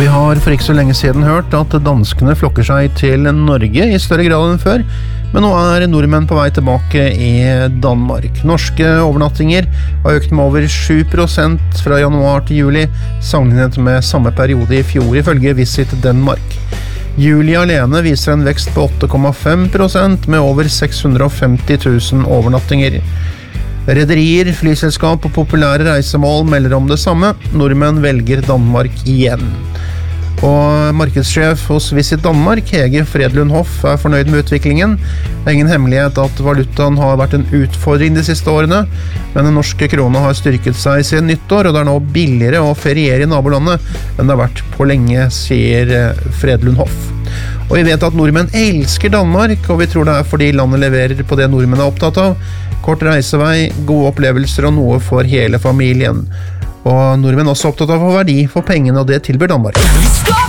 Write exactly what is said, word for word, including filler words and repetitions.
Vi har for ikke så lenge siden hørt at danskene flokker seg til Norge i større grad enn før, men nå er nordmenn på vei tilbake i Danmark. Norske overnattinger har økt med over sju prosent fra januar til juli, sammenlignet med samme periode i fjor, ifølge Visit Denmark. Juli alene viser en vekst på åtte komma fem prosent med over seks hundre og femti tusen overnattinger. Rederier, flyselskap og populære reisemål melder om det samme. Nordmenn velger Danmark igjen. Og markedssjef hos Visit Danmark, Hege Fredlund Hoff, er fornøyd med utviklingen. Det er ingen hemmelighet at valutaen har vært en utfordring de siste årene, men den norske krona har styrket seg siden nyttår, og det er nå billigere å feriere i nabolandet enn det har vært på lenge, sier Fredlund Hoff. Og vi vet at nordmenn elsker Danmark, og vi tror det er fordi landet leverer på det nordmenn er opptatt av. Kort reisevei, gode opplevelser og noe for hele familien. Og nordmenn er også opptatt av å få verdi for pengene, og det tilbyr Danmark.